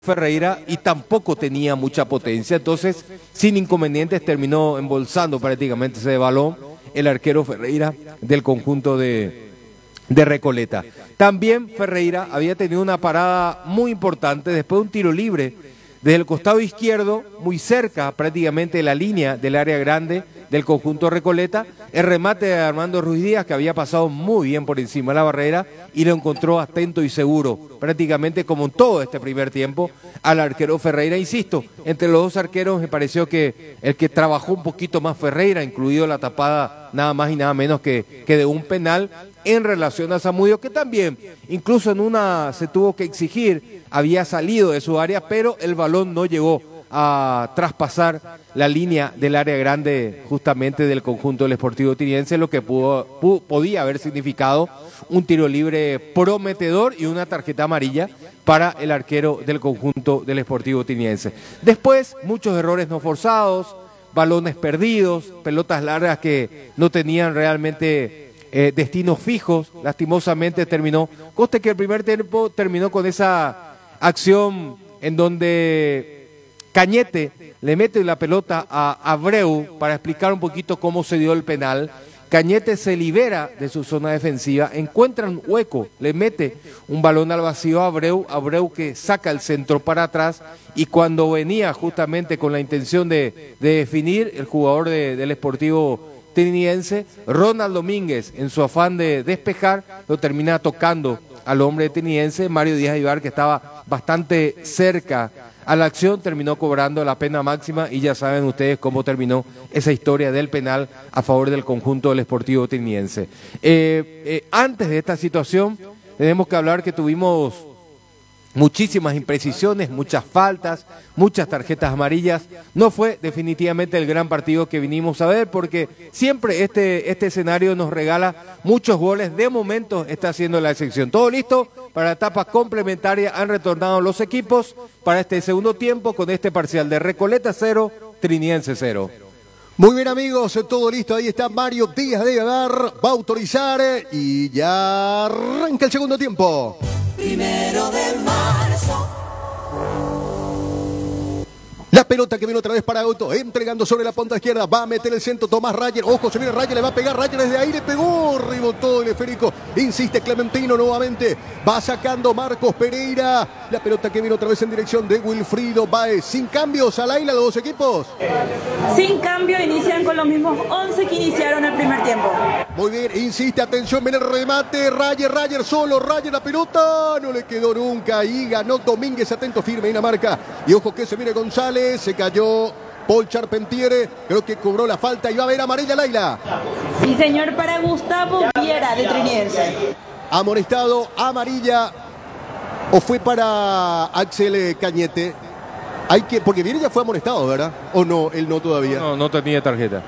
Ferreira y tampoco tenía mucha potencia, entonces sin inconvenientes terminó embolsando prácticamente ese balón el arquero Ferreira del conjunto de Recoleta. También Ferreira había tenido una parada muy importante después de un tiro libre desde el costado izquierdo, muy cerca prácticamente de la línea del área grande del conjunto Recoleta, el remate de Armando Ruiz Díaz, que había pasado muy bien por encima de la barrera y lo encontró atento y seguro, prácticamente como en todo este primer tiempo, al arquero Ferreira. Insisto, entre los dos arqueros me pareció que el que trabajó un poquito más Ferreira, incluido la tapada nada más y nada menos que de un penal en relación a Zamudio, que también, incluso en una se tuvo que exigir, había salido de su área, pero el balón no llegó a traspasar la línea del área grande justamente del conjunto del Sportivo Tiniense, lo que podía haber significado un tiro libre prometedor y una tarjeta amarilla para el arquero del conjunto del Sportivo Tiniense. Después, muchos errores no forzados, balones perdidos, pelotas largas que no tenían realmente destinos fijos. Lastimosamente terminó, conste que el primer tiempo terminó con esa acción en donde Cañete le mete la pelota a Abreu para explicar un poquito cómo se dio el penal. Cañete se libera de su zona defensiva, encuentra un hueco, le mete un balón al vacío a Abreu que saca el centro para atrás, y cuando venía justamente con la intención de definir el jugador del Sportivo Tiniense, Ronald Domínguez, en su afán de despejar, lo termina tocando al hombre de Tiniense. Mario Díaz Ibar, que estaba bastante cerca a la acción, terminó cobrando la pena máxima, y ya saben ustedes cómo terminó esa historia del penal a favor del conjunto del Sportivo Tiniense. Antes de esta situación, tenemos que hablar que tuvimos muchísimas imprecisiones, muchas faltas, muchas tarjetas amarillas. No fue definitivamente el gran partido que vinimos a ver, porque siempre este escenario nos regala muchos goles. De momento está haciendo la excepción. Todo listo para la etapa complementaria. Han retornado los equipos para este segundo tiempo con este parcial de Recoleta 0, Triniense 0. Muy bien, amigos, todo listo. Ahí está Mario Díaz de Ibar, va a autorizar y ya arranca el segundo tiempo. 1 de marzo. La pelota que viene otra vez para Auto, entregando sobre la punta izquierda, va a meter el centro Tomás Rayer, ojo, se viene Rayer, le va a pegar Rayer desde ahí, le pegó, rebotó el esférico, insiste Clementino nuevamente, va sacando Marcos Pereira, la pelota que viene otra vez en dirección de Wilfrido Baez, sin cambios a Laila los dos equipos. Sin cambio, inician con los mismos 11 que iniciaron el primer tiempo. Muy bien, insiste, atención, viene el remate, Rayer solo, Rayer la pelota, no le quedó nunca, y ganó Domínguez, atento, firme en la marca, y ojo que se viene González. Se cayó Paul Charpentier, creo que cobró la falta y va a haber amarilla, Laila. Sí, señor, para Gustavo Viera de Triniense. Amonestado, amarilla, o fue para Axel Cañete. Porque Viera ya fue amonestado, ¿verdad? ¿O no? Él no todavía. No tenía tarjeta.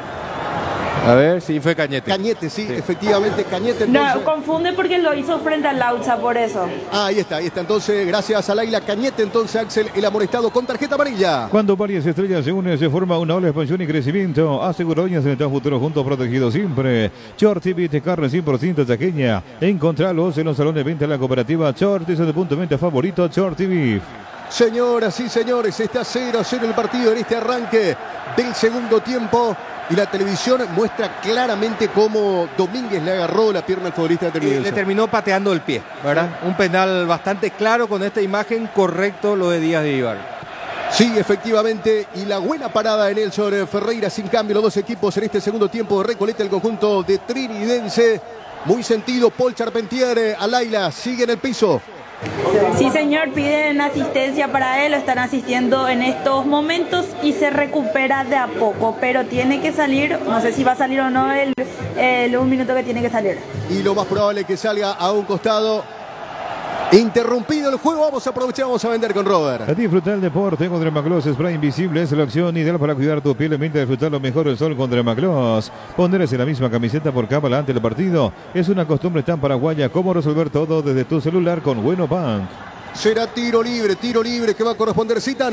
A ver, sí, fue Cañete. Cañete, sí, efectivamente, Cañete. Entonces... No, confunde porque lo hizo frente al Laucha, por eso. Ahí está. Entonces, gracias a Laila Cañete, entonces Axel, el amonestado con tarjeta amarilla. Cuando varias estrellas se unen, se forma una ola de expansión y crecimiento. Asegura Oñas en el futuro juntos, protegidos siempre. Short TV de carne 100% chaqueña. Encontralos en los salones de venta de la cooperativa Short, es el punto de venta favorito, Short TV. Señoras y señores, está 0-0 el partido en este arranque del segundo tiempo. Y la televisión muestra claramente cómo Domínguez le agarró la pierna al futbolista de Triniense. Le terminó pateando el pie, ¿verdad? Un penal bastante claro con esta imagen, correcto lo de Díaz de Ibar. Sí, efectivamente, y la buena parada de Nelson Ferreira, sin cambio los dos equipos en este segundo tiempo de Recoleta, el conjunto de Trinidense. Muy sentido, Paul Charpentier, a Laila, sigue en el piso. Sí, señor, piden asistencia para él, lo están asistiendo en estos momentos y se recupera de a poco, pero tiene que salir, no sé si va a salir o no el 1 minuto que tiene que salir. Y lo más probable es que salga a un costado. Interrumpido el juego, vamos a aprovechar, vamos a vender con Robert. A disfrutar el deporte con Dermagloss Spray Invisible es la opción ideal para cuidar tu piel. Mente a disfrutar lo mejor del sol con Dermagloss. Ponerse la misma camiseta por cábala ante el partido es una costumbre tan paraguaya como resolver todo desde tu celular con Bueno Bank. Será tiro libre que va a corresponder Citano.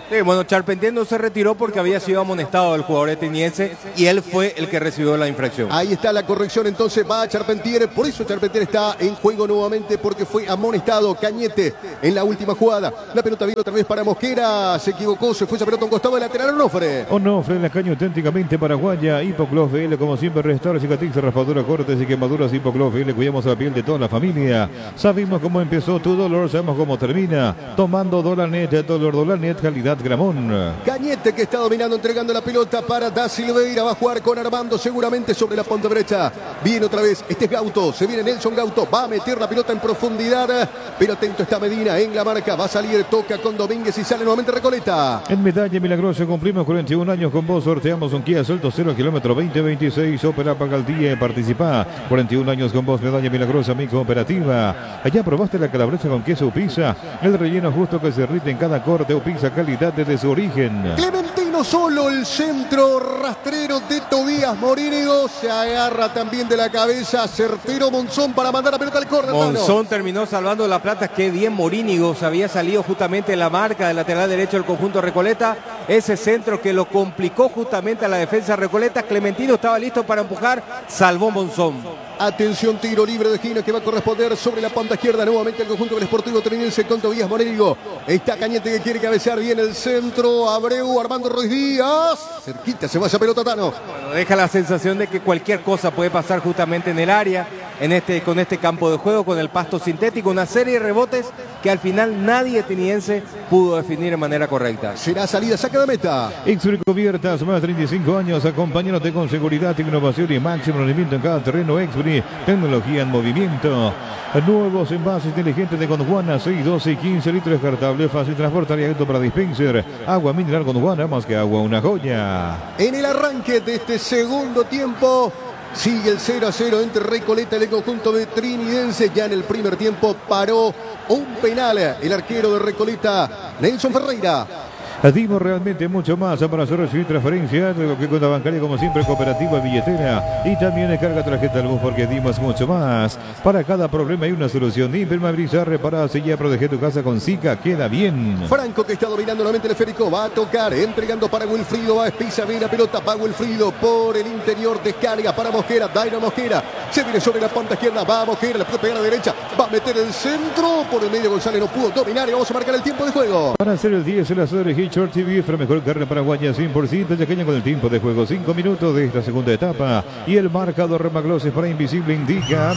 Sí, bueno, Charpentier no se retiró porque había sido amonestado el jugador ateniense y él fue el que recibió la infracción. Ahí está la corrección, entonces va a Charpentier, por eso Charpentier está en juego nuevamente porque fue amonestado Cañete en la última jugada. La pelota vino otra vez para Mosquera, se equivocó, se fue esa pelota a un costado del lateral. Onofre en la caña auténticamente paraguaya. Hipoclov VL, como siempre, restaura, cicatriz, raspadura, cortes y quemaduras. Hipoclov VL, cuidamos la piel de toda la familia. Sabemos cómo empezó tu dolor, sabemos cómo termina. Tomando Dolanet, Dolanet, calidad Gramón. Cañete que está dominando, entregando la pelota para Da Silveira. Va a jugar con Armando seguramente sobre la punta derecha. Viene otra vez, este es Gauto, se viene Nelson Gauto. Va a meter la pelota en profundidad, pero atento está Medina en la marca. Va a salir, toca con Domínguez y sale nuevamente Recoleta. En medalla milagrosa cumplimos 41 años con vos. Sorteamos un Kia Celto 0 kilómetro 2026. Opera, paga el día y participa. 41 años con vos, medalla milagrosa, mi cooperativa. Allá probaste la calabresa con queso Upisa. El relleno justo que se derrite en cada corte. Upisa, calidad desde su origen. Clementino solo, el centro rastrero de Tobías Morínigo. Se agarra también de la cabeza. Certero Monzón para mandar la pelota al córner. Monzón terminó salvando la plata. Qué bien Morínigo. Se había salido justamente en la marca del lateral derecho del conjunto Recoleta. Ese centro que lo complicó justamente a la defensa Recoleta. Clementino estaba listo para empujar. Salvó Monzón. Atención, tiro libre de esquina que va a corresponder sobre la punta izquierda. Nuevamente el conjunto del Sportivo Trinense con Tobías Morínigo. Está Cañete que quiere cabecear bien el centro. Abreu, Armando Ruiz Díaz. Cerquita se va esa pelota, Tano. Bueno, deja la sensación de que cualquier cosa puede pasar justamente en el área. Con este campo de juego, con el pasto sintético, una serie de rebotes que al final nadie ateniense pudo definir de manera correcta. Será salida, saca de meta. Exuri Cubiertas, más de 35 años, acompañándote con seguridad, innovación y máximo rendimiento en cada terreno. Exuri, tecnología en movimiento. Nuevos envases inteligentes de Gondwana, 6, 12 y 15 litros descartable, fácil transportar y apto para dispenser. Agua mineral Gondwana, más que agua, una joya. En el arranque de este segundo tiempo, sigue el 0-0 entre Recoleta y el conjunto de Trinidense. Ya en el primer tiempo paró un penal el arquero de Recoleta, Nelson Ferreira. Dimos realmente mucho más para hacer recibir transferencias, lo que cuenta bancaria como siempre, cooperativa, billetera y también carga tarjeta al bus porque dimos mucho más. Para cada problema hay una solución. Impermeabilizar, reparar, sellar, proteger tu casa con Zika, queda bien. Franco que está dominando nuevamente el esférico, va a tocar, entregando para Wilfrido, va a pisa bien la pelota, va Wilfrido por el interior, descarga para Mosquera, Dairo Mosquera, se viene sobre la punta izquierda, va Mosquera, le puede pegar a la derecha, va a meter el centro, por el medio González no pudo dominar y vamos a marcar el tiempo de juego. Para hacer el 10, el asesor de Short TV, la mejor carne paraguaya 100% yaqueña con el tiempo de juego 5 minutos de esta segunda etapa y el marcador remagloses para Invisible indica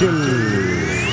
Michel.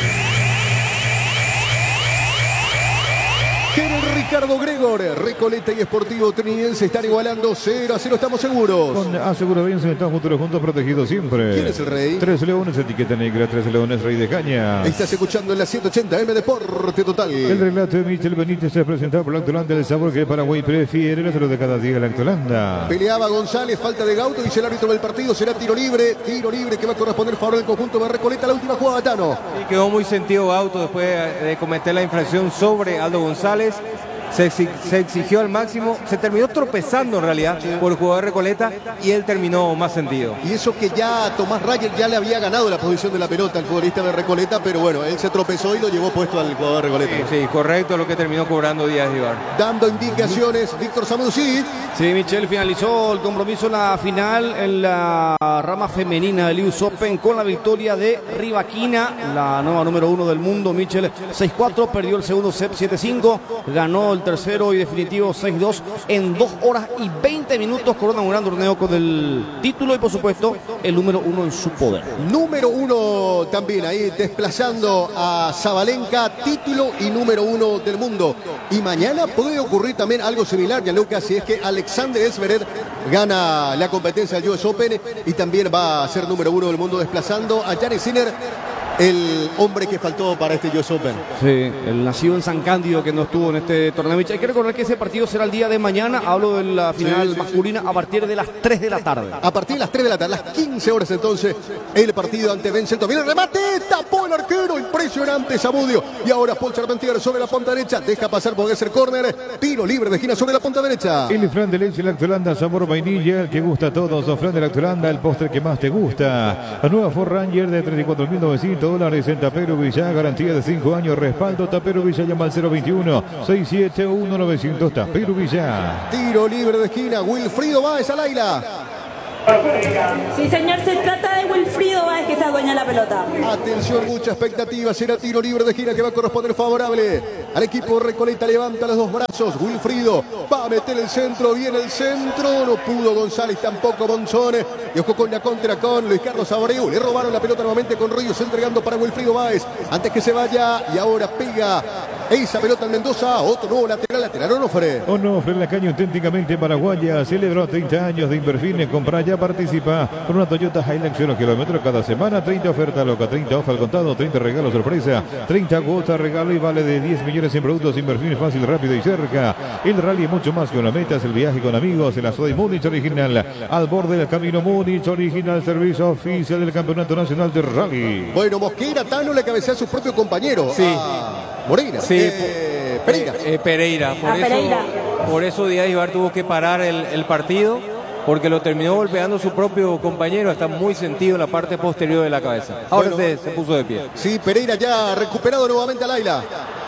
Ricardo Gregor, Recoleta y Sportivo Trinense están igualando 0-0, estamos seguros. Con Aseguro Bien se están juntos protegidos siempre. ¿Quién es el rey? 3 Leones, etiqueta negra, 3 Leones, Rey de Caña. Estás escuchando en la 180M Deporte Total. El relato de Michel Benítez es presentado por Lactolanda, el sabor que Paraguay prefiere, el otro de cada día Lactolanda. Peleaba González, falta de Gauto, dice el árbitro del partido, será tiro libre que va a corresponder favor del conjunto de Recoleta, la última jugada, Tano. Y quedó muy sentido Gauto después de cometer la infracción sobre Aldo González. Se exigió al máximo, se terminó tropezando en realidad por el jugador de Recoleta y él terminó más sentido. Y eso que ya Tomás Rayer ya le había ganado la posición de la pelota al futbolista de Recoleta, pero bueno, él se tropezó y lo llevó puesto al jugador de Recoleta. Sí, correcto, lo que terminó cobrando Díaz Ibar. Dando indicaciones, Víctor Samuducid. Sí, Michel finalizó el compromiso en la final en la rama femenina del US Open con la victoria de Rivaquina, la nueva número 1 del mundo. Michel 6-4, perdió el segundo set 7-5, ganó el tercero y definitivo 6-2 en 2 horas y 20 minutos. Corona un gran torneo con el título y por supuesto el número 1 en su poder. Número 1 también ahí desplazando a Zabalenka, título y número 1 del mundo. Y mañana puede ocurrir también algo similar, Gianluca, si es que Alexander Zverev gana la competencia del US Open y también va a ser número 1 del mundo desplazando a Jannik Sinner, el hombre que faltó para este US Open. Sí, el nacido en San Cándido que no estuvo en este torneo. Hay que recordar que ese partido será el día de mañana. Hablo de la final masculina a partir de las 3 de la tarde. A partir de las 3 de la tarde, las 15 horas entonces, el partido ante Bencelto. Viene el remate, tapó el arquero, impresionante Zamudio. Y ahora Paul Charpentier sobre la punta derecha, deja pasar por ese córner, tiro libre de esquina sobre la punta derecha. El flan de leche Lactolanda, sabor vainilla, el que gusta a todos. O flan de Lactolanda, el postre que más te gusta. La nueva Ford Ranger de 34.900 $5 en Tapero Villa, garantía de 5 años, respaldo Tapero Villa, llama al 021-671-900 Tapero Villa. Tiro libre de esquina, Wilfrido Báez al Aila. Sí, señor, se trata de Wilfrido Báez, que se adueña la pelota. Atención, mucha expectativa. Será tiro libre de esquina que va a corresponder favorable al equipo Recoleta. Levanta los dos brazos. Wilfrido va a meter el centro. Viene el centro. No pudo González, tampoco Monzón. Y ojo con la contra con Luis Carlos Abreu. Le robaron la pelota nuevamente con Ríos, entregando para Wilfrido Báez. Antes que se vaya. Y ahora pega esa pelota en Mendoza. Otro nuevo lateral Onofre. Onofre, la caña auténticamente paraguaya. Celebró 30 años de Inverfines. Compra ya, participa con una Toyota Hilux 0 kilómetros cada semana. 30 oferta loca, 30 off al contado, 30 regalos sorpresa, 30 cuotas regalo y vale de 10 millones en productos. Inverfines, fácil, rápido y cerca. El rally es mucho más que una meta, es el viaje con amigos. El Azoy Múnich original, al borde del camino Múnich original, servicio oficial del Campeonato Nacional de Rally. Bueno, Mosquera, Tano le cabecea a su propio compañero. Sí. Moreira. Sí. Pereira. Pereira. Por eso Díaz Ibar tuvo que parar el partido, porque lo terminó golpeando su propio compañero. Está muy sentido en la parte posterior de la cabeza. Ahora se puso de pie. Sí, Pereira ya recuperado nuevamente al Aila.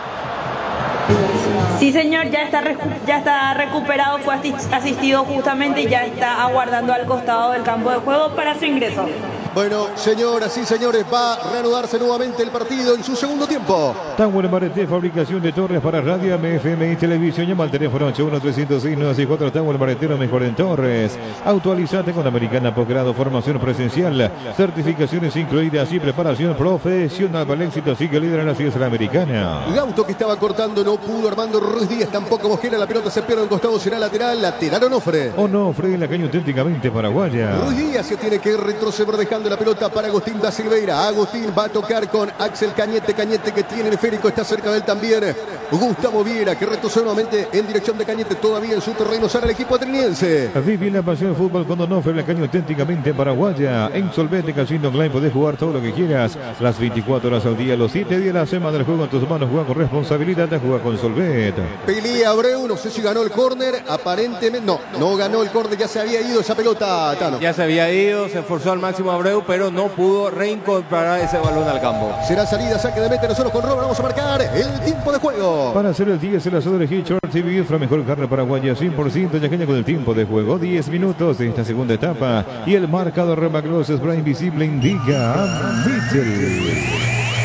Sí, señor, ya está recuperado, fue asistido justamente y ya está aguardando al costado del campo de juego para su ingreso. Bueno, señoras y señores, va a reanudarse nuevamente el partido en su segundo tiempo. Tower Mareté, fabricación de torres para radio, FM y televisión. Llama al teléfono 81-306-964. Tower Mareté, lo mejor en torres. Actualizate con Americana Posgrado, formación presencial, certificaciones incluidas y preparación profesional para el éxito. Sigue líder en la ciudad americana. Gauto que estaba cortando, no pudo. Armando Ruiz Díaz tampoco. Mosquera, la pelota se pierde en costado, será lateral Onofre. Onofre, la caña auténticamente paraguaya. Ruiz Díaz se tiene que retroceder dejando la pelota para Agustín da Silveira. Agustín va a tocar con Axel Cañete. Cañete que tiene el esférico, está cerca de él también Gustavo Viera, que retrocede nuevamente en dirección de Cañete, todavía en su terreno. Sale el equipo ateniense. Vive la pasión del fútbol con Onofre, la caña auténticamente paraguaya. En Solvete Casino Online podés jugar todo lo que quieras, las 24 horas al día, los 7 días de la semana. El juego en tus manos, juega con responsabilidad, juega con Solvete. Pelea Abreu, no sé si ganó el córner, aparentemente no ganó el córner, ya se había ido esa pelota, Tano. Ya se había ido, se esforzó al máximo Abreu, pero no pudo reincorporar ese balón al campo. Será salida, saque de meta. Nosotros con Robert vamos a marcar el tiempo de juego. Para hacer el 10, el asado de Hitchcock TV, la mejor carne paraguaya, 100% yaqueña con el tiempo de juego. 10 minutos de esta segunda etapa. Y el marcador Remagros Spray Invisible indica a Mitchell.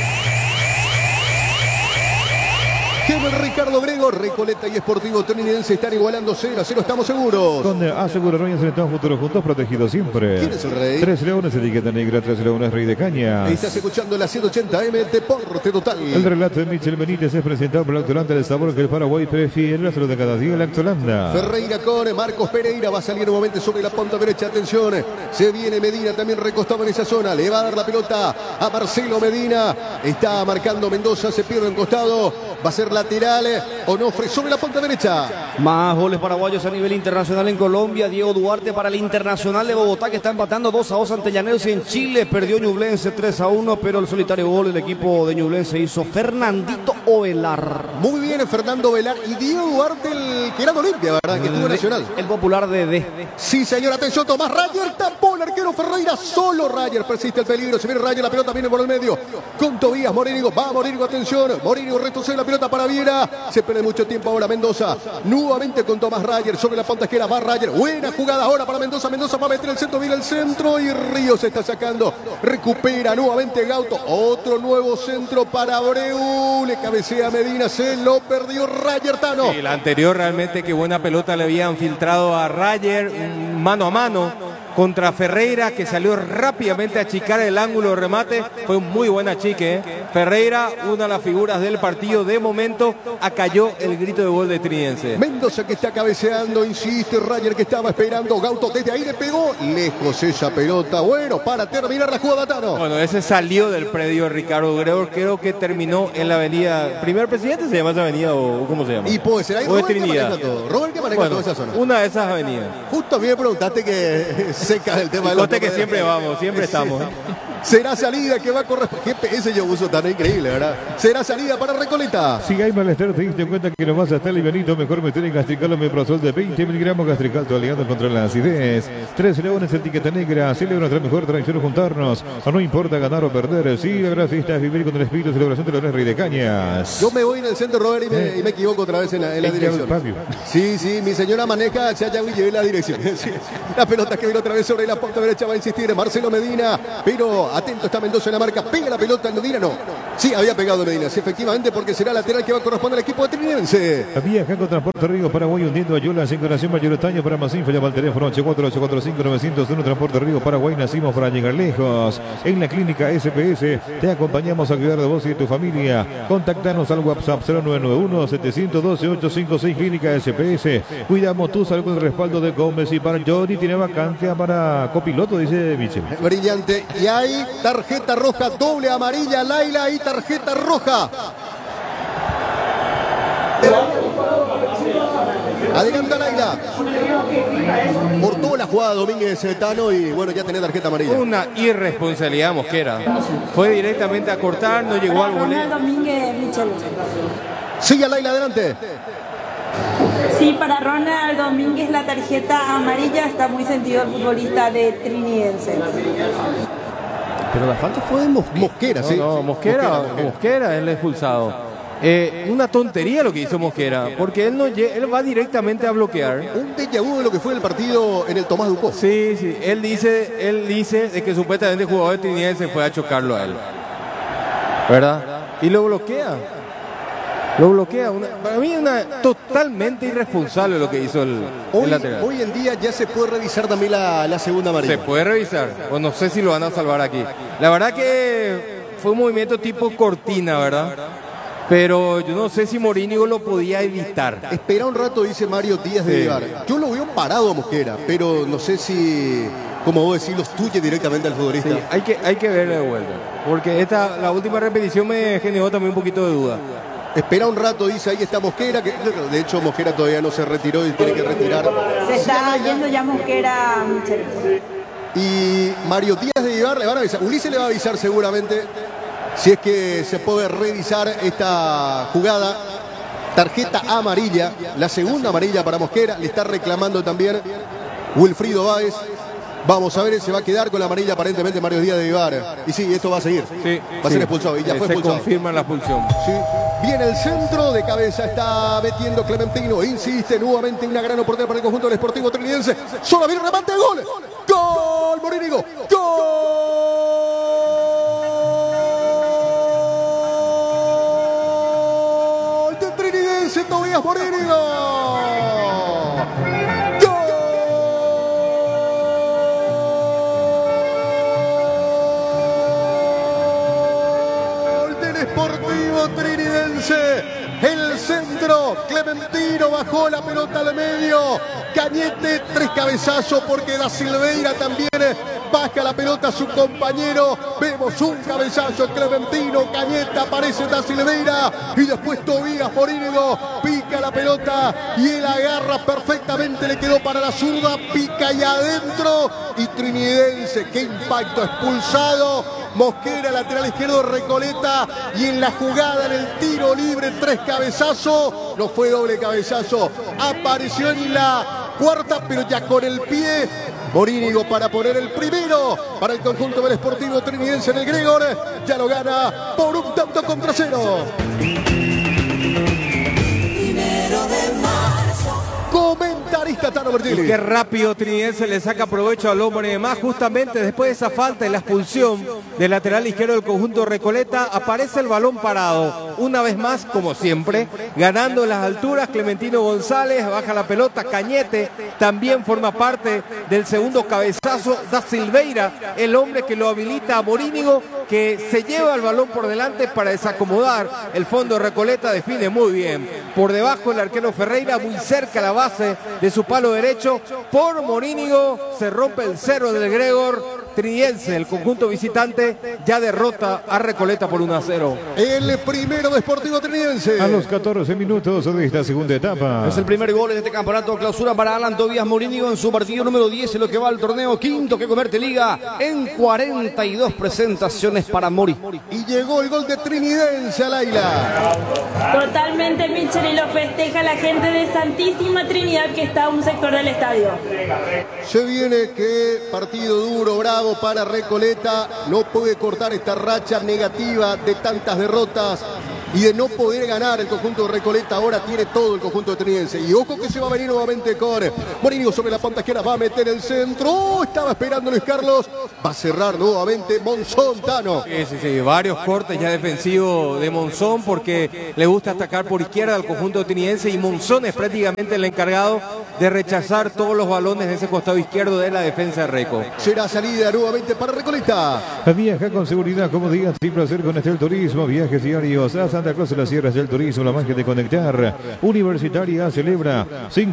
Ricardo Grego, Recoleta y Sportivo Trinidad están igualando 0-0, estamos seguros. Con Aseguro Roñas en el futuro juntos, protegidos siempre. ¿Quién es el rey? 3 Leones, etiqueta negra, 3 Leones, Rey de Caña. Estás escuchando la 180M Deporte Total. El relato de Michel Benítez es presentado por la Lactolanda, el sabor que el Paraguay prefiere, la salud de cada día, la Lactolanda. Ferreira con Marcos Pereira, va a salir nuevamente sobre la punta derecha, atención, se viene Medina también recostado en esa zona, le va a dar la pelota a Marcelo Medina, está marcando Mendoza, se pierde en costado, va a ser lateral, Onofre sobre la punta derecha. Más goles paraguayos a nivel internacional en Colombia. Diego Duarte para el Internacional de Bogotá, que está empatando 2-2 ante Llaneros. En Chile perdió Ñublense 3-1, pero el solitario gol del equipo de Ñublense hizo Fernandito Ovelar. Muy bien, Fernando Ovelar y Diego Duarte, el que era de Olimpia, ¿verdad? Que estuvo Nacional. El popular de. Sí, señor, atención, Tomás Rayer tapó el arquero Ferreira, solo Rayer, persiste el peligro, se viene Rayer, la pelota viene por el medio, con Tobías, Morínigo, va Morínigo, atención, Morínigo retrocede la pelota para Viera, se pierde mucho tiempo ahora Mendoza, nuevamente con Tomás Rayer, sobre la punta izquierda, va Rayer, buena jugada ahora para Mendoza, Mendoza va a meter el centro, viene el centro y Ríos se está sacando, recupera nuevamente Gauto, otro nuevo centro para Abreu, le cabecea Medina, se lo perdió Rayer, Tano. Sí, la anterior realmente qué buena pelota le habían filtrado a Rayer, mano a mano contra Ferreira, que salió rápidamente a achicar el ángulo de remate. Fue un muy buen achique. Ferreira, una de las figuras del partido. De momento, acalló el grito de gol de Trinidense. Mendoza que está cabeceando, insiste Rayer que estaba esperando. Gauto desde ahí le pegó. Lejos esa pelota. Bueno, para terminar la jugada, Tano. Bueno, ese salió del predio de Ricardo Grego. Creo que terminó en la avenida. ¿Primer Presidente se llama esa avenida o cómo se llama? Y puede ser ahí. O de Trinidad. Robert que maneja toda esa zona. Una de esas avenidas. Justo a mí me preguntaste que seca del tema del Cote que siempre vamos, siempre estamos. Será salida que va a corresponder. Ese yo uso tan increíble, ¿verdad? Será salida para Recoleta. Si hay malestar, te diste cuenta que no vas a estar livianito, mejor meter en Gastrical o Meprozol de 20 miligramos. Gastrical, tu aliado contra la acidez. 3 leones, etiqueta negra. Celebra nuestra mejor tradición juntarnos. No importa ganar o perder. Sí, la verdad, es vivir con el espíritu de celebración de Leones Rey de Cañas. Yo me voy en el centro, Robert, y me equivoco otra vez en la dirección. Sí, mi señora maneja Chayahui y llevé la dirección. Sí. La pelota que viene otra vez sobre la punta derecha va a insistir Marcelo Medina, pero atento está Mendoza en la marca. Pega la pelota en Medina, no. Sí, había pegado Medina, sí, efectivamente, porque será lateral que va a corresponder al equipo de Trinense. Viaja con Transporte Río Paraguay hundiendo a Yola, circulación mayoritaria para más info. Llama al teléfono 84845-901. Transporte Río Paraguay, nacimos para llegar lejos. En la clínica SPS te acompañamos a cuidar de vos y de tu familia. Contactanos al WhatsApp 0991-712-856. Clínica SPS. Cuidamos tu salud con el respaldo de Gómez y para Johnny. Tiene vacancia para copiloto, dice Michel. Brillante. Y hay tarjeta roja, doble amarilla, Laila, y tarjeta roja. Adelanta Laila. Cortó la jugada Domínguez Tano y bueno, ya tenía tarjeta amarilla. Una irresponsabilidad Mosquera. Fue directamente a cortar, no llegó al voleo. Domínguez, Michel. Sigue Laila, adelante. Sí, para Ronald Domínguez la tarjeta amarilla, está muy sentido el futbolista de Trinidense. Pero la falta fue de Mosquera, sí. No, Mosquera es el expulsado. Una tontería lo que hizo Mosquera, porque él va directamente a bloquear. Un déjà vu de lo que fue el partido en el Tomás Ducó. Sí, él dice de que supuestamente el jugador de Trinidense fue a chocarlo a él, ¿verdad? Y lo bloquea. Para mí es totalmente irresponsable lo que hizo el lateral. Hoy en día ya se puede revisar también la segunda amarilla. Se puede revisar, o no sé si lo van a salvar aquí. La verdad que fue un movimiento tipo cortina, ¿verdad? Pero yo no sé si Morínigo lo podía evitar. Espera un rato, dice Mario Díaz de Vivar. Yo lo veo parado a Mosquera, pero no sé si, como vos decís, los tuye directamente al futbolista. Sí, hay que verle de vuelta, porque la última repetición me generó también un poquito de duda. Espera un rato, dice, ahí está Mosquera, que de hecho Mosquera todavía no se retiró y tiene que retirar. Se está yendo ya Mosquera, Michel. Y Mario Díaz de Vivar le van a avisar. Ulises le va a avisar seguramente, si es que se puede revisar esta jugada. Tarjeta amarilla, la segunda amarilla para Mosquera, le está reclamando también Wilfrido Báez. Vamos a ver, se va a quedar con la amarilla aparentemente Mario Díaz de Vivar. Y sí, esto va a seguir. Sí, va a ser expulsado y ya fue expulsado. Se confirma la expulsión. Sí. Viene el centro, de cabeza está metiendo Clementino. Insiste nuevamente una gran oportunidad para el conjunto del Sportivo Trinidense. Solo viene remate, gol. ¡Gol, Morínigo! ¡Gol de Trinidense, Tobías Morínigo! Sportivo Trinidense, el centro, Clementino bajó la pelota al medio, Cañete, 3 cabezazos porque Da Silveira también baja la pelota a su compañero, vemos un cabezazo, Clementino, Cañete, aparece Da Silveira y después Tobías Morínigo pica la pelota y él agarra perfectamente, le quedó para la zurda, pica y adentro y Trinidense, qué impacto, expulsado. Mosquera, lateral izquierdo, Recoleta, y en la jugada, en el tiro libre, 3 cabezazos, no fue doble cabezazo, apareció en la cuarta, pero ya con el pie, Morínigo para poner el primero, para el conjunto del Sportivo Trinidense en el Gregor, ya lo gana por 1-0. Comentarista Tano Bertilli. Qué rápido Trinidense le saca provecho al hombre de más. Justamente después de esa falta y la expulsión del lateral izquierdo del conjunto Recoleta, aparece el balón parado. Una vez más, como siempre, ganando en las alturas, Clementino González, baja la pelota, Cañete también forma parte del segundo cabezazo. Da Silveira, el hombre que lo habilita a Morínigo, que se lleva el balón por delante para desacomodar el fondo de Recoleta, define muy bien. Por debajo el arquero Ferreira, muy cerca a la base de su palo derecho. Por Morínigo se rompe el cero del Gregor. Trinidense, el conjunto visitante, ya derrota a Recoleta por 1-0. El primero de Sportivo Trinidense. A los 14 minutos de esta segunda etapa. Es el primer gol en este campeonato de clausura para Alan Tobías Morínigo en su partido número 10 en lo que va al torneo quinto que convierte Liga en 42 presentaciones para Mori. Y llegó el gol de Trinidense a Laila. Totalmente, Michel, y lo festeja la gente de Santísima Trinidad que está a un sector del estadio. Se viene que partido duro, bravo para Recoleta. No puede cortar esta racha negativa de tantas derrotas y de no poder ganar el conjunto de Recoleta. Ahora tiene todo el conjunto de Trinidense. Y ojo que se va a venir nuevamente con Morínigo sobre la punta izquierda. Va a meter el centro. ¡Oh! Estaba esperando Luis Carlos. Va a cerrar nuevamente Monzón, Tano. Sí, varios cortes ya defensivos de Monzón porque le gusta atacar por izquierda al conjunto trinidense y Monzón es prácticamente el encargado de rechazar todos los balones de ese costado izquierdo de la defensa de Reco. Será salida nuevamente para Recoleta. Viaja con seguridad, comodidad y placer con Estel Turismo. Viajes diarios a Santa Cruz de las Sierras del Turismo, la magia de conectar. Universitaria celebra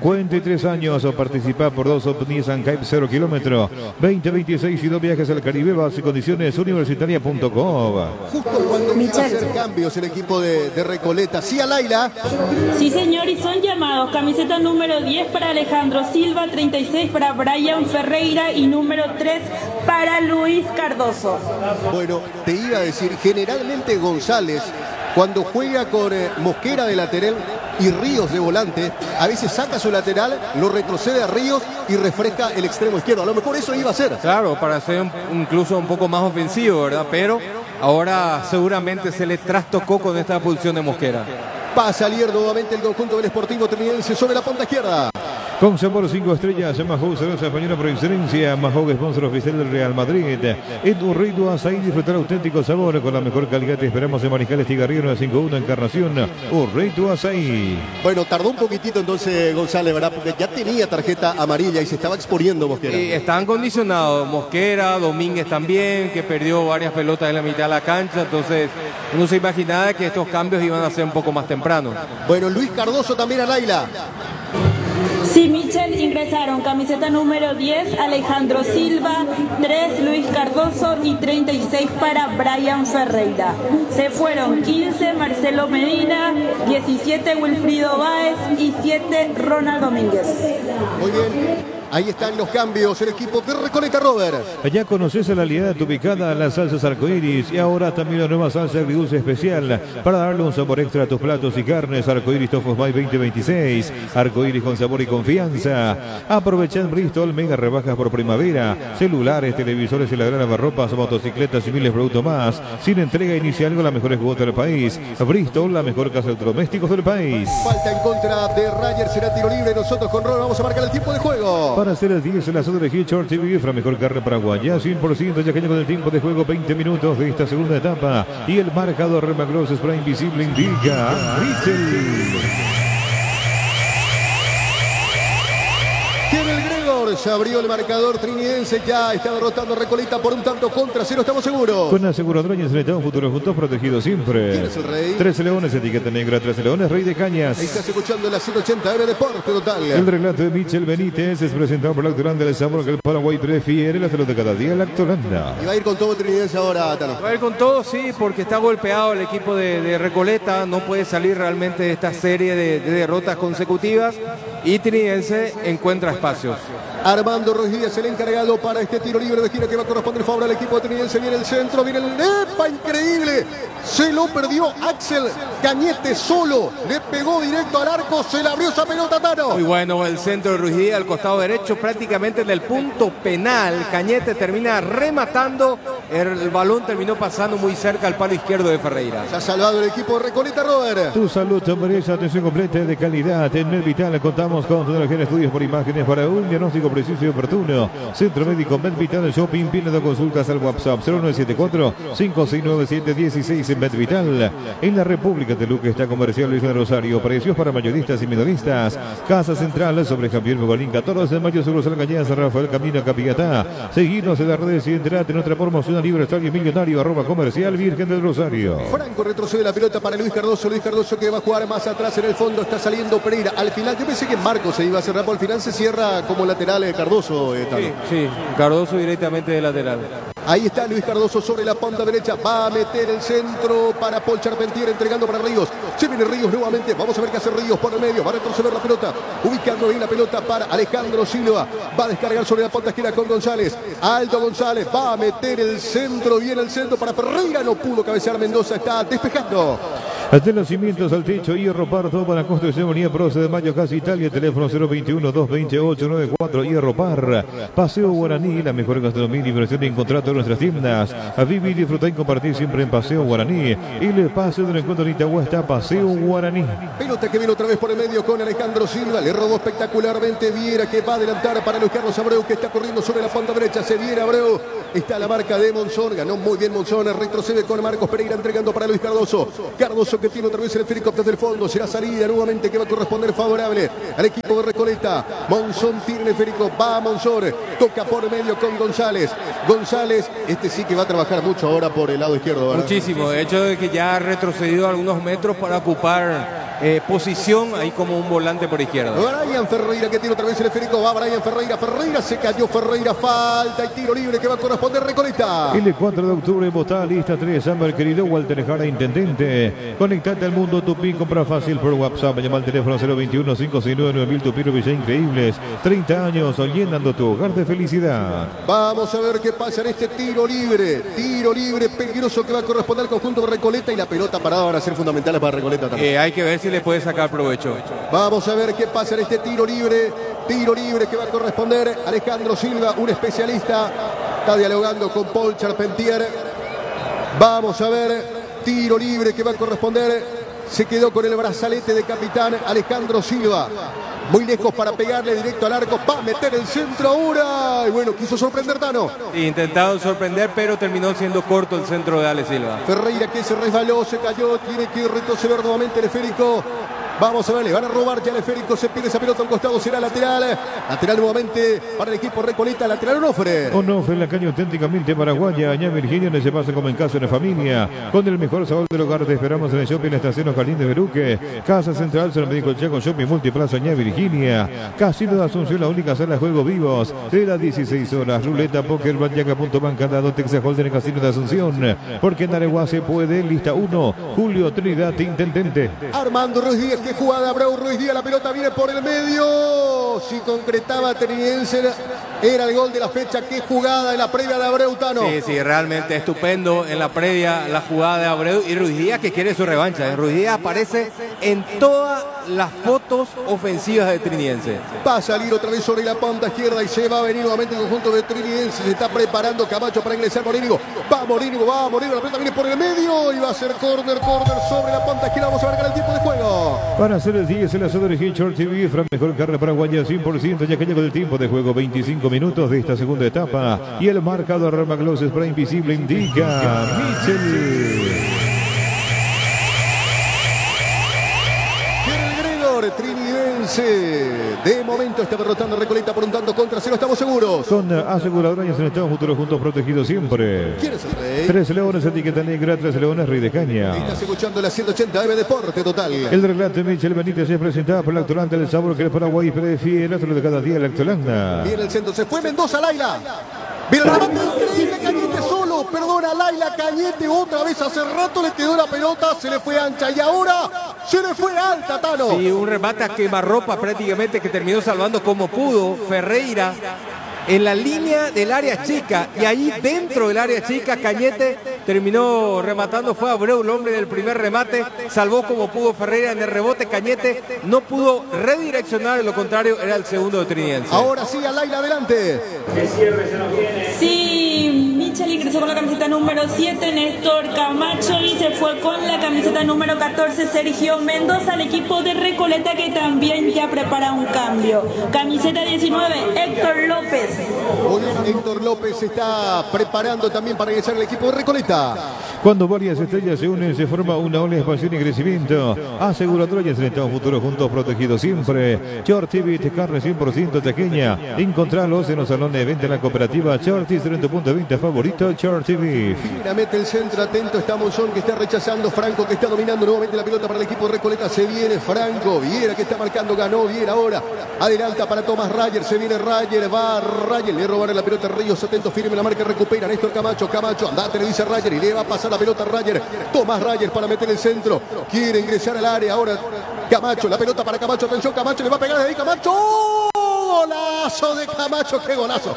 53 años. Participa por 2 Nissan Cape 0 kilómetro 2026 y 2 viajes al Caribe. Base y condiciones universitaria.com. Justo cuando quiere hacer cambios el equipo de Recoleta. Sí, a Laila. Sí, señor, y son llamados. Camiseta número 10 para Alejandro Silva, 36 para Brian Ferreira y número 3 para Luis Cardoso. Bueno, te iba a decir, generalmente González, cuando juega con Mosquera de lateral y Ríos de volante, a veces saca su lateral, lo retrocede a Ríos y refresca el extremo izquierdo. A lo mejor eso iba a hacer. Claro, para ser incluso un poco más ofensivo, ¿verdad? Pero ahora seguramente se le trastocó con esta posición de Mosquera. Va a salir nuevamente el conjunto del Sportivo Trinidense sobre la punta izquierda. Con sabor 5 estrellas, Mahou, cerveza española por excelencia. Mahou, sponsor oficial del Real Madrid. En Urrito Azaí, disfrutar auténtico sabor con la mejor calidad. Te esperamos en Mariscal Tigarriero 951 Encarnación. Urrito Azaí. Bueno, tardó un poquitito entonces González, ¿verdad? Porque ya tenía tarjeta amarilla y se estaba exponiendo Mosquera. Y están condicionados Mosquera, Domínguez también, que perdió varias pelotas en la mitad de la cancha. Entonces, uno se imaginaba que estos cambios iban a ser un poco más temprano. Bueno, Luis Cardoso también a Laila. Sí, Michel, ingresaron camiseta número 10, Alejandro Silva, 3, Luis Cardoso y 36 para Brian Ferreira. Se fueron 15, Marcelo Medina, 17, Wilfrido Báez y 7, Ronald Domínguez. Muy bien. Ahí están los cambios, el equipo de Recoleta, Robert. Ya conoces a la aliada ubicada a las salsas arcoíris y ahora también la nueva salsa agridulce especial para darle un sabor extra a tus platos y carnes. Arcoíris Tofos May 2026, arcoíris con sabor y confianza. Aprovecha en Bristol mega rebajas por primavera, celulares, televisores y la gran lavarropas, motocicletas y miles de productos más, sin entrega inicial con la mejor cuota del país. Bristol, la mejor casa de electrodomésticos del país. Falta en contra de Rayer, será tiro libre. Nosotros con Ron vamos a marcar el tiempo de juego. Para hacer el 10 en la zona de Hitchcock TV, la mejor carne paraguaya, 100% yaqueño con el tiempo de juego, 20 minutos de esta segunda etapa. Y el marcador Remagros Spray Invisible indica a Mitchell. Tiene el Gregor, se abrió el marcador trinidense, ya está derrotando a Recoleta por un tanto contra 0, estamos seguros. Con aseguradora en el futuro juntos, protegido siempre. ¿Quién es el rey? 13 Leones, etiqueta negra, 13 Leones, Rey de Cañas. Ahí estás escuchando la 180M Deporte Total. El relato de Michel Benítez es presentado por Lactolanda del sabor que el Paraguay prefiere, la salud de cada día, Lactolanda. Y va a ir con todo trinidense ahora, Tano. Va a ir con todo, sí, porque está golpeado el equipo de Recoleta, no puede salir realmente de esta serie de derrotas consecutivas y Trinidense encuentra espacios. Armando Ruiz Díaz, el encargado para este tiro libre de esquina que va a corresponder favor al equipo de Trinidense. Viene el centro, viene el ¡epa! Increíble. Se lo perdió Axel Cañete solo. Le pegó directo al arco, se le abrió esa pelota, Tano. Muy bueno el centro de Ruiz Díaz al costado derecho, prácticamente en el punto penal. Cañete termina rematando. El balón terminó pasando muy cerca al palo izquierdo de Ferreira. Se ha salvado el equipo de Recoleta, Robert. Tu salud te merece atención completa de calidad. En Medvital contamos con tecnología de estudios por imágenes para un diagnóstico preciso y oportuno. Centro Médico Medvital Shopping. Pide de consultas al WhatsApp 0974-569716 en Medvital. En la República de Luque está Comercial Isla Rosario. Precios para mayoristas y minoristas. Casa Central sobre Javier Mogolín. 14 de mayo sobre San Cañas, Rafael Camino Capiatá. Seguirnos en las redes y enterate en otra promoción aniversario millonario @comercial Virgen del Rosario. Franco retrocede la pelota para Luis Cardoso. Luis Cardoso que va a jugar más atrás en el fondo. Está saliendo Pereira. Al final yo pensé que Marcos se iba a cerrar, por el final se cierra como lateral lateral Cardoso. Sí, Cardoso directamente de lateral. Ahí está Luis Cardoso sobre la punta derecha. Va a meter el centro para Paul Charpentier, entregando para Ríos. Se viene Ríos nuevamente. Vamos a ver qué hace Ríos por el medio. Va a retroceder la pelota. Ubicando bien la pelota para Alejandro Silva. Va a descargar sobre la punta esquina con González. Aldo González va a meter el centro. Viene el centro para Ferreira. No pudo cabecear Mendoza. Está despejando. Hasta los cimientos al techo, Hierro Parto para construcción Unidad Proce de Mayo, Casa Italia, teléfono 021-228-94, Hierro Par. Paseo Guaraní, la mejor gastronomía y diversión en contrato de nuestras tiendas. A vivir, disfrutar y compartir siempre en Paseo Guaraní. El paseo del encuentro de Itagüá está Paseo Guaraní. Pelota que viene otra vez por el medio con Alejandro Silva. Le robó espectacularmente Viera, que va a adelantar para Luis Carlos Abreu, que está corriendo sobre la punta derecha. Se viene Abreu. Está la marca de Monzón. Ganó muy bien Monzón. Retrocede con Marcos Pereira entregando para Luis Cardoso. Cardoso que tiene otra vez el esférico desde el fondo. Será salida nuevamente que va a corresponder favorable al equipo de Recoleta. Monzón tiene el esférico. Va a Monzón. Toca por medio con González. González, este sí que va a trabajar mucho ahora por el lado izquierdo, ¿verdad? Muchísimo. De hecho, de que ya ha retrocedido algunos metros para ocupar posición ahí como un volante por izquierda. Brian Ferreira que tiene otra vez el esférico. Va Brian Ferreira. Ferreira se cayó. Ferreira, falta y tiro libre que va a corresponder Recoleta. El 4 de octubre, vota lista 3. Amber, querido Walter Jara, intendente. Conectate al mundo Tupi, compra fácil por WhatsApp. Llama al teléfono 021-569-9000. Tupi, Villa Increíbles. 30 años llenando tu hogar de felicidad. Vamos a ver qué pasa en este tiro libre. Tiro libre peligroso que va a corresponder al conjunto de Recoleta, y la pelota parada van a ser fundamentales para Recoleta también. Hay que ver si le puede sacar provecho. Vamos a ver qué pasa en este tiro libre. Tiro libre que va a corresponder Alejandro Silva, un especialista. Está dialogando con Paul Charpentier. Vamos a ver. Tiro libre que va a corresponder. Se quedó con el brazalete de capitán Alejandro Silva. Muy lejos para pegarle directo al arco. Va a meter el centro ahora. Y bueno, quiso sorprender Tano. Sí, intentaron sorprender, pero terminó siendo corto el centro de Ale Silva. Ferreira que se resbaló, se cayó. Tiene que retroceder nuevamente el esférico. Vamos a ver, le van a robar ya el esférico. Se pide esa pelota a un costado, será lateral. Lateral nuevamente para el equipo Recoleta. Lateral Onofre. Onofre, la caña auténticamente paraguaya. Añá Virginia, donde se pasa como en casa de familia. Con el mejor sabor del hogar. Te esperamos en el shopping, la estación Ojalín de Beruque. Casa Central, San Médico Chaco, Shopping Multiplaza, Añá Virginia. Casino de Asunción, la única sala de juegos vivos. De las 16 horas. Ruleta, póker, blackjack.bank, candado, Texas Hold'em, Casino de Asunción. Porque en Areguá se puede. Lista 1. Julio Trinidad, intendente. Armando Ruiz Díaz. Qué jugada, Abreu Ruiz Díaz. La pelota viene por el medio. Si concretaba Trinidense, era el gol de la fecha. Qué jugada en la previa de Abreu, Tano. Sí, realmente estupendo en la previa la jugada de Abreu, y Ruiz Díaz que quiere su revancha. Ruiz Díaz aparece en todas las fotos ofensivas de Trinidense. Va a salir otra vez sobre la punta izquierda y se va a venir nuevamente el conjunto de Trinidense. Se está preparando Camacho para ingresar Morínigo. Va Morínigo. La pelota viene por el medio y va a ser corner sobre la punta izquierda. Vamos a marcar el tiempo de juego. Para hacer el 10, el asador Short TV, Fran, mejor carne paraguaya 100%, ya que llegó el tiempo de juego, 25 minutos de esta segunda etapa. Y el marcador Rama Gloss Spray Invisible indica Michel. Trinidense de momento está derrotando a Recoleta por un tanto contra cero, estamos seguros. Con aseguradoras en Estado Futuro, juntos protegidos siempre. ¿Quién es el rey? 3 Leones, etiqueta negra, 3 Leones, Rey de Caña. Estás escuchando la 180 AM Deporte Total. El relato de Michel Benítez es presentado por el Lactolanda, el sabor que el Paraguay prefiere, otro de cada día, el Lactolanda. Viene el centro, se fue Mendoza, Laila. Viene el remate increíble, Cañete solo. Perdona, Laila Cañete. Otra vez hace rato le quedó la pelota. Se le fue ancha y ahora se le fue alta, Tano. Sí, un remate a quemarropa prácticamente que terminó salvando como pudo Ferreira en la línea del área chica, y ahí dentro del área chica Cañete terminó rematando. Fue Abreu el hombre del primer remate, salvó como pudo Ferreira en el rebote. Cañete no pudo redireccionar, de lo contrario era el segundo de Trinidense. Ahora sí, a Laila, adelante. Sí, Michel ingresó con la camiseta número 7, Néstor Camacho, y se fue con la camiseta número 14, Sergio Mendoza, al equipo de Recoleta, que también ya prepara un cambio. Camiseta 19, Héctor López. Muy bien, Héctor López se está preparando también para ingresar al equipo de Recoleta. Cuando varias estrellas se unen, se forma una ola de expansión y crecimiento. Aseguradora y Estado Futuro, juntos protegidos siempre. Short TV, carne 100% taqueña. Encontralos en los salones de venta de la cooperativa Shortis, en tu punto de venta favorito. favorito Shorty Beef. Mira, mete el centro, atento está Monzón que está rechazando, Franco que está dominando nuevamente la pelota para el equipo de Recoleta, se viene Franco, Viera que está marcando, ganó Viera ahora, adelanta para Tomás Rayer, se viene Rayer, va Rayer, le robará la pelota a Ríos, atento, firme la marca, recupera Néstor Camacho, andate, le dice Rayer y le va a pasar la pelota a Rayer, Tomás Rayer para meter el centro, quiere ingresar al área, ahora Camacho, la pelota para Camacho, atención, Camacho le va a pegar desde ahí, Camacho, golazo de Camacho, qué golazo,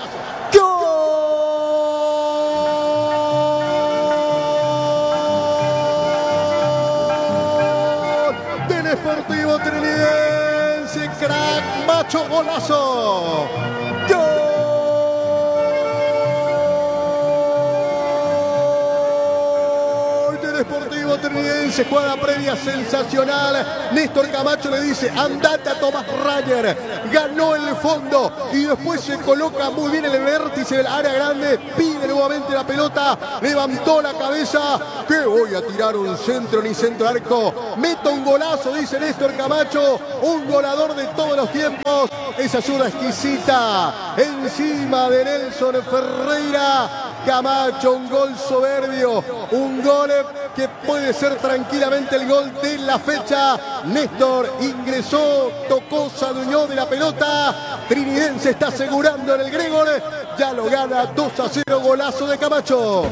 Deportivo Trinidense, crack, Macho, golazo. Gol del Deportivo Trinidense, jugada previa sensacional. Néstor Camacho le dice, andate a Tomás Rayer. Ganó el fondo y después se coloca muy bien en el vértice del área grande. Pide nuevamente la pelota, levantó la cabeza. Que voy a tirar un centro ni centro arco. Meto un golazo, dice Néstor Camacho. Un goleador de todos los tiempos. Esa ayuda exquisita encima de Nelson Ferreira. Camacho, un gol soberbio. Un gol que puede ser tranquilamente el gol de la fecha. Néstor ingresó, tocó, se adueñó de la pelota. Trinidense está asegurando en el Gregor. Ya lo gana 2-0, golazo de Camacho.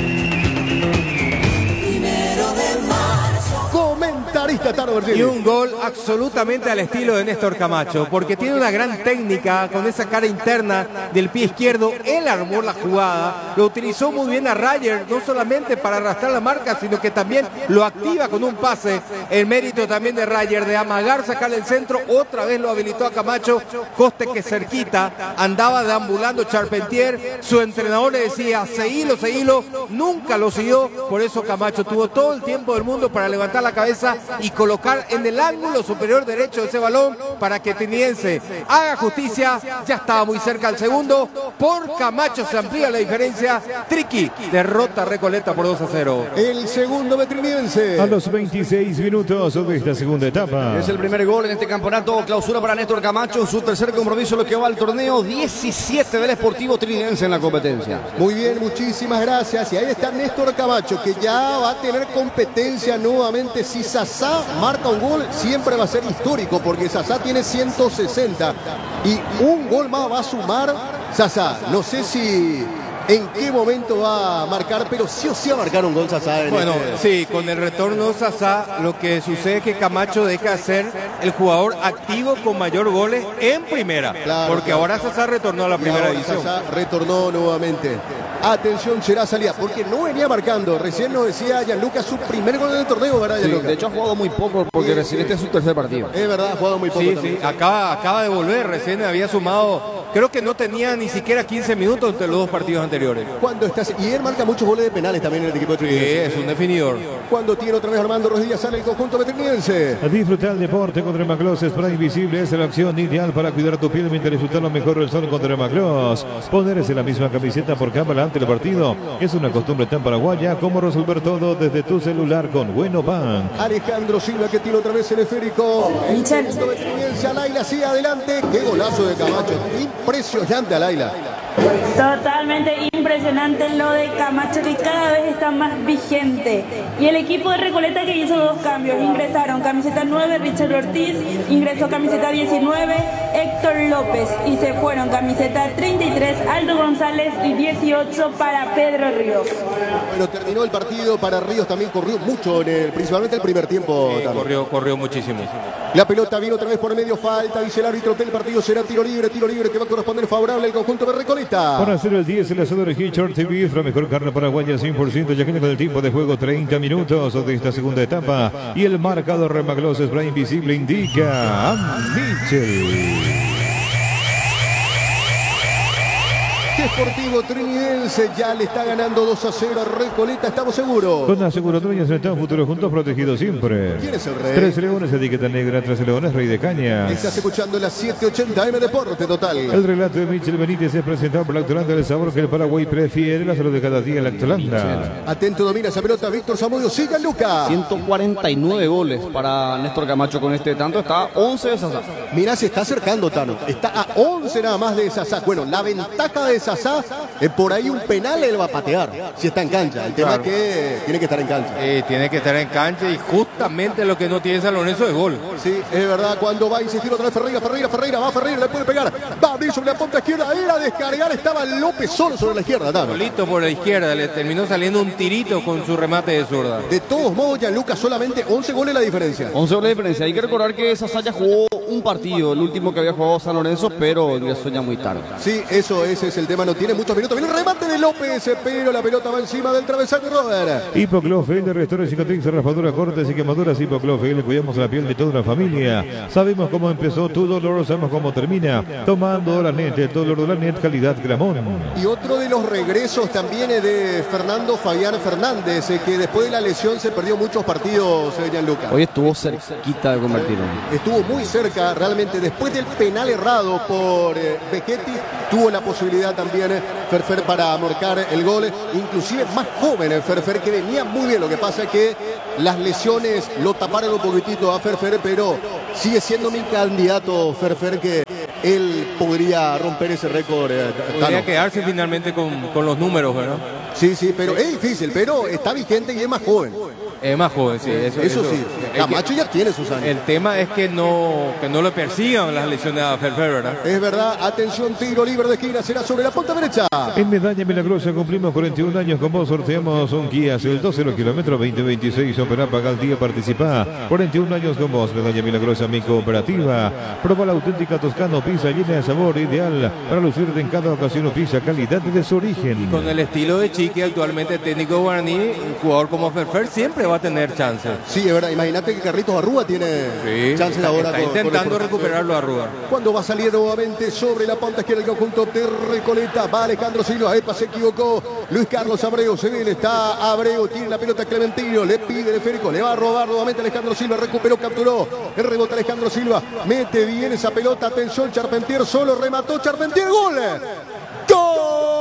Comentarista Tano Vergili. Y un gol absolutamente al estilo de Néstor Camacho, porque tiene una gran técnica con esa cara interna del pie izquierdo. Él armó la jugada, lo utilizó muy bien a Rayer, no solamente para arrastrar la marca, sino que también lo activa con un pase. El mérito también de Rayer de amagar, sacarle el centro, otra vez lo habilitó a Camacho. Coste que cerquita, andaba deambulando Charpentier, su entrenador le decía, seguilo, nunca lo siguió, por eso Camacho tuvo todo el tiempo del mundo para levantar la cabeza y colocar en el ángulo superior derecho ese balón para que Trinidense haga justicia. Ya estaba muy cerca el segundo, por Camacho se amplía la diferencia. Triqui derrota a Recoleta por 2-0. El segundo de Trinidense. A los 26 minutos de esta segunda etapa. Es el primer gol en este campeonato, clausura para Néstor Camacho, su tercer compromiso lo que va al torneo, 17 del Sportivo Trinidense en la competencia. Muy bien, muchísimas gracias. Y ahí está Néstor Camacho, que ya va a tener competencia nuevamente. Si Sasá marca un gol, siempre va a ser histórico, porque Sasá tiene 160 y un gol más va a sumar Sasá. No sé si en qué momento va a marcar, pero sí o sí va a marcar un gol Sasá. Bueno, sí, con el retorno Sasá, lo que sucede es que Camacho deja de ser el jugador activo con mayor goles en primera, Claro, porque claro. ahora Sasá retornó a la primera división. Sasá retornó nuevamente. Atención, será salida, porque no venía marcando. Recién nos decía Gianluca su primer gol en el torneo, ¿verdad, Sí, Gianluca? de hecho ha jugado muy poco porque recién este es su tercer partido. Es verdad, ha jugado muy poco Sí, también. sí, acaba de volver, recién había sumado, creo que no tenía ni siquiera 15 minutos entre los dos partidos anteriores. Cuando estás, y él marca muchos goles de penales también en el equipo de Sí, Trinidense. es un definidor. Cuando tiene otra vez Armando Rodríguez, sale el conjunto de Trinidense. A disfrutar el deporte contra Hemacloss Spray Invisible es la opción ideal para cuidar tu piel mientras disfrutar lo mejor del sol contra Hemacloss. Ponerse la misma camiseta por cámara ante el partido es una costumbre tan paraguaya como resolver todo desde tu celular con Bueno Bank. Alejandro Silva que tira otra vez el esférico. El Michel. conjunto de Trinidense, Alaila sigue adelante. Qué golazo de Camacho. Impresionante, Alaila. Totalmente impresionante lo de Camacho, que cada vez está más vigente. Y el equipo de Recoleta, que hizo dos cambios. Ingresaron camiseta 9 Richard Ortiz, ingresó camiseta 19 Héctor López, y se fueron camiseta 33 Aldo González y 18 para Pedro Ríos. Bueno, terminó el partido para Ríos, también corrió mucho, principalmente el primer tiempo. Tano. Corrió muchísimo. La pelota viene otra vez por medio, falta, dice el árbitro del partido, será tiro libre que va a corresponder favorable al conjunto de Recoleta. Para hacer el 10, el asado de Hitchard TV, la mejor carne paraguaya 100%, ya que con el tiempo de juego 30 minutos de esta segunda etapa. Y el marcador Hemacloss Spray Invisible indica a Michel. Deportivo Trinidense ya le está ganando 2-0 a Recoleta, estamos seguros. Con aseguradora y Central Futuro juntos protegidos siempre. ¿Quién es el rey? 13 Leones, etiqueta negra, 13 Leones, Rey de Cañas. Estás escuchando la 780 M Deporte Total. El relato de Michel Benítez es presentado por Lactolanda, el sabor que el Paraguay prefiere, la salud de cada día, Lactolanda. Atento, domina esa pelota Víctor Zamudio, siga Luca. 149 goles para Néstor Camacho con este tanto, está a 11 de Sasá. Mirá, se está acercando Tano, está a 11 nada más de Sasá. Bueno, la ventaja de Sasá, por ahí un penal él va a patear, si está en cancha. El tema es que tiene que estar en cancha. Tiene que estar en cancha y justamente lo que no tiene San Lorenzo es gol. Sí, es verdad, cuando va a insistir otra vez Ferreira, va Ferreira, le puede pegar, va a abrir sobre la punta izquierda, era a descargar, estaba López solo sobre la izquierda. Solito por la izquierda, le terminó saliendo un tirito con su remate de zurda. De todos modos, Gianluca, solamente 11 goles la diferencia. 11 goles de diferencia. Hay que recordar que Sasá ya jugó un partido, el último que había jugado San Lorenzo, pero ingresó ya muy tarde. Sí, ese es el tema, no tiene muchos minutos. Viene el remate de López, pero la pelota va encima del travesaño, Robert. Hipoclofel de Restaurantes Cicatrix, raspaduras, cortes y quemaduras. Hipoclofel, cuidamos la piel de toda la familia. Sabemos cómo empezó tu dolor, sabemos cómo termina. Tomando Dolanet, dolor Dolanet, calidad Gramón. Y otro de los regresos también es de Fernando Fabián Fernández, que después de la lesión se perdió muchos partidos, Gianluca. Hoy estuvo cerquita de convertirlo. Estuvo muy cerca, realmente, después del penal errado por Vegetti, tuvo la posibilidad también Ferfer para marcar el gol, inclusive más joven Ferfer, que venía muy bien. Lo que pasa es que las lesiones lo taparon un poquitito a Ferfer, pero sigue siendo mi candidato Ferfer, que él podría romper ese récord. Podría quedarse finalmente con los números, ¿verdad? Sí, pero es difícil, pero está vigente y es más joven. Es más joven, sí. Eso sí. Camacho ya tiene sus años. El tema es que no lo persigan las lesiones a Ferfer, ¿verdad? Es verdad. Atención, tiro libre de esquina. Será sobre la punta derecha. En Medalla Milagrosa cumplimos 41 años con vos. Sorteamos un Kia Celtos 0 kilómetro 2026. Opera, paga el día, participa. 41 años con vos. Medalla Milagrosa, mi cooperativa. Proba la auténtica Toscano. Pizza llena de sabor, ideal para lucirte en cada ocasión. Pizza, calidad de su origen. Y con el estilo de Chiqui, actualmente técnico guaraní, un jugador como Ferfer siempre va a tener chance. Sí, es verdad. Imagínate que Carlitos Arrúa tiene chances ahora. Está intentando recuperarlo a Arrúa. Cuando va a salir nuevamente sobre la punta izquierda el conjunto de Recoleta, va Alejandro Silva, se equivocó Luis Carlos Abreu, se viene, está Abreu, tiene la pelota Clementino, le pide el Férico, le va a robar nuevamente Alejandro Silva, recuperó, capturó, el rebote Alejandro Silva, mete bien esa pelota, atención Charpentier, solo remató Charpentier, gol